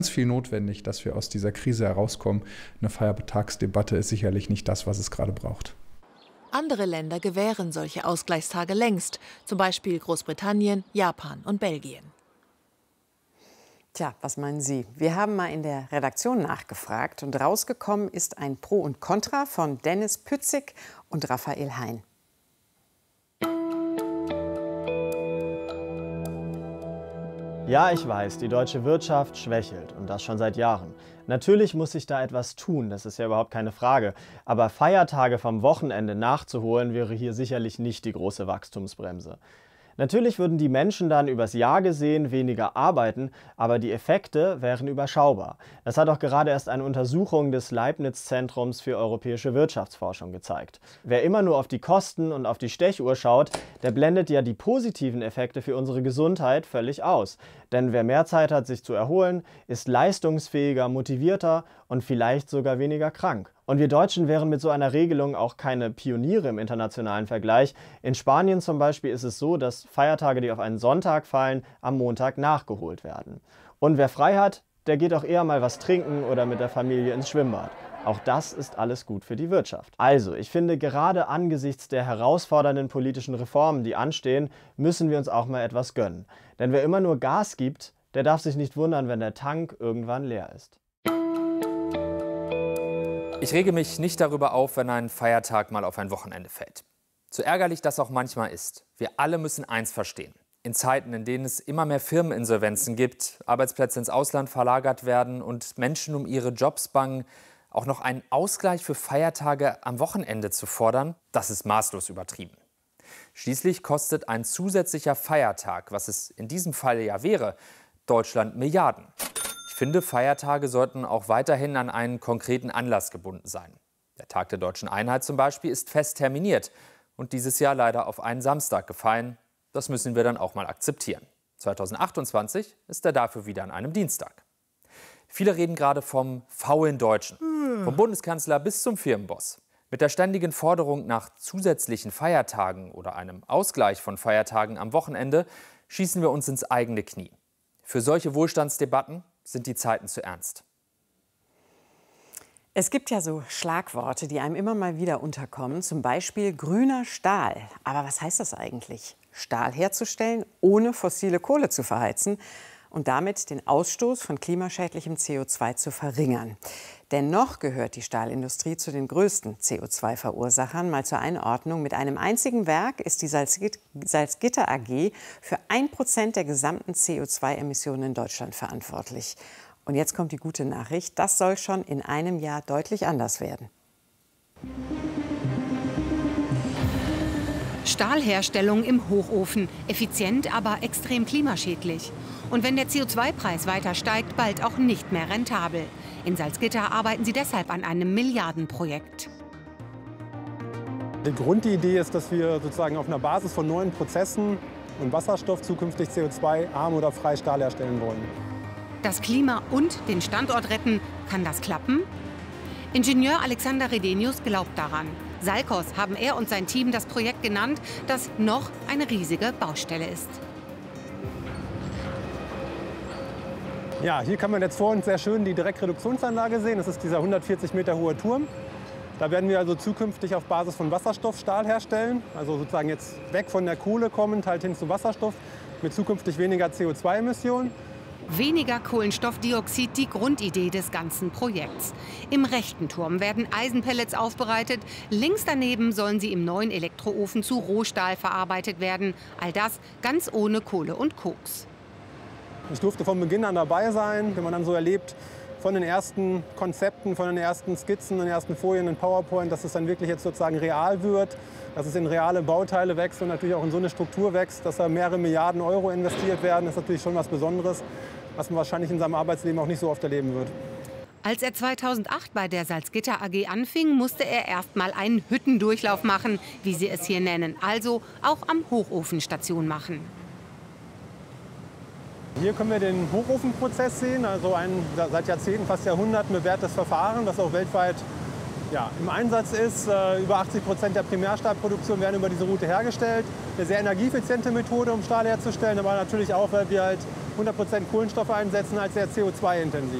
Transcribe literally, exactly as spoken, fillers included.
viel notwendig, dass wir aus dieser Krise herauskommen. Eine Feiertagsdebatte ist sicherlich nicht das, was es gerade braucht. Andere Länder gewähren solche Ausgleichstage längst, zum Beispiel Großbritannien, Japan und Belgien. Tja, was meinen Sie? Wir haben mal in der Redaktion nachgefragt und rausgekommen ist ein Pro und Contra von Dennis Pützig und Raphael Hein. Ja, ich weiß, die deutsche Wirtschaft schwächelt und das schon seit Jahren. Natürlich muss sich da etwas tun, das ist ja überhaupt keine Frage. Aber Feiertage vom Wochenende nachzuholen, wäre hier sicherlich nicht die große Wachstumsbremse. Natürlich würden die Menschen dann übers Jahr gesehen weniger arbeiten, aber die Effekte wären überschaubar. Das hat auch gerade erst eine Untersuchung des Leibniz-Zentrums für europäische Wirtschaftsforschung gezeigt. Wer immer nur auf die Kosten und auf die Stechuhr schaut, der blendet ja die positiven Effekte für unsere Gesundheit völlig aus. Denn wer mehr Zeit hat, sich zu erholen, ist leistungsfähiger, motivierter und vielleicht sogar weniger krank. Und wir Deutschen wären mit so einer Regelung auch keine Pioniere im internationalen Vergleich. In Spanien zum Beispiel ist es so, dass Feiertage, die auf einen Sonntag fallen, am Montag nachgeholt werden. Und wer frei hat, der geht auch eher mal was trinken oder mit der Familie ins Schwimmbad. Auch das ist alles gut für die Wirtschaft. Also, ich finde, gerade angesichts der herausfordernden politischen Reformen, die anstehen, müssen wir uns auch mal etwas gönnen. Denn wer immer nur Gas gibt, der darf sich nicht wundern, wenn der Tank irgendwann leer ist. Ich rege mich nicht darüber auf, wenn ein Feiertag mal auf ein Wochenende fällt. So ärgerlich das auch manchmal ist, wir alle müssen eins verstehen. In Zeiten, in denen es immer mehr Firmeninsolvenzen gibt, Arbeitsplätze ins Ausland verlagert werden und Menschen um ihre Jobs bangen, auch noch einen Ausgleich für Feiertage am Wochenende zu fordern, das ist maßlos übertrieben. Schließlich kostet ein zusätzlicher Feiertag, was es in diesem Fall ja wäre, Deutschland Milliarden. Ich finde, Feiertage sollten auch weiterhin an einen konkreten Anlass gebunden sein. Der Tag der Deutschen Einheit zum Beispiel ist fest terminiert und dieses Jahr leider auf einen Samstag gefallen. Das müssen wir dann auch mal akzeptieren. zweitausendachtundzwanzig ist er dafür wieder an einem Dienstag. Viele reden gerade vom faulen Deutschen, vom Bundeskanzler bis zum Firmenboss. Mit der ständigen Forderung nach zusätzlichen Feiertagen oder einem Ausgleich von Feiertagen am Wochenende schießen wir uns ins eigene Knie. Für solche Wohlstandsdebatten sind die Zeiten zu ernst. Es gibt ja so Schlagworte, die einem immer mal wieder unterkommen, zum Beispiel grüner Stahl. Aber was heißt das eigentlich? Stahl herzustellen, ohne fossile Kohle zu verheizen und damit den Ausstoß von klimaschädlichem C O zwei zu verringern. Dennoch gehört die Stahlindustrie zu den größten C O zwei Verursachern. Mal zur Einordnung: Mit einem einzigen Werk ist die Salzgitter A G für ein Prozent der gesamten C O zwei Emissionen in Deutschland verantwortlich. Und jetzt kommt die gute Nachricht: Das soll schon in einem Jahr deutlich anders werden. Stahlherstellung im Hochofen. Effizient, aber extrem klimaschädlich. Und wenn der C O zwei Preis weiter steigt, bald auch nicht mehr rentabel. In Salzgitter arbeiten sie deshalb an einem Milliardenprojekt. Die Grundidee ist, dass wir sozusagen auf einer Basis von neuen Prozessen und Wasserstoff zukünftig C O zwei arm oder frei Stahl herstellen wollen. Das Klima und den Standort retten, kann das klappen? Ingenieur Alexander Redenius glaubt daran. Salcos haben er und sein Team das Projekt genannt, das noch eine riesige Baustelle ist. Ja, hier kann man jetzt vor uns sehr schön die Direktreduktionsanlage sehen. Das ist dieser hundertvierzig Meter hohe Turm. Da werden wir also zukünftig auf Basis von Wasserstoff Stahl herstellen. Also sozusagen jetzt weg von der Kohle kommend, halt hin zu Wasserstoff mit zukünftig weniger C O zwei Emissionen. Weniger Kohlenstoffdioxid, die Grundidee des ganzen Projekts. Im rechten Turm werden Eisenpellets aufbereitet. Links daneben sollen sie im neuen Elektroofen zu Rohstahl verarbeitet werden. All das ganz ohne Kohle und Koks. Ich durfte von Beginn an dabei sein, wenn man dann so erlebt, von den ersten Konzepten, von den ersten Skizzen, den ersten Folien in PowerPoint, dass es dann wirklich jetzt sozusagen real wird, dass es in reale Bauteile wächst und natürlich auch in so eine Struktur wächst, dass da mehrere Milliarden Euro investiert werden, ist natürlich schon was Besonderes, was man wahrscheinlich in seinem Arbeitsleben auch nicht so oft erleben wird. Als er zweitausendacht bei der Salzgitter A G anfing, musste er erst mal einen Hüttendurchlauf machen, wie sie es hier nennen, also auch am Hochofenstation machen. Hier können wir den Hochofenprozess sehen, also ein seit Jahrzehnten, fast Jahrhunderten bewährtes Verfahren, das auch weltweit ja, im Einsatz ist. Äh, über achtzig Prozent der Primärstahlproduktion werden über diese Route hergestellt. Eine sehr energieeffiziente Methode, um Stahl herzustellen, aber natürlich auch, weil wir halt hundert Prozent Kohlenstoffe einsetzen, als sehr C O zwei intensiv.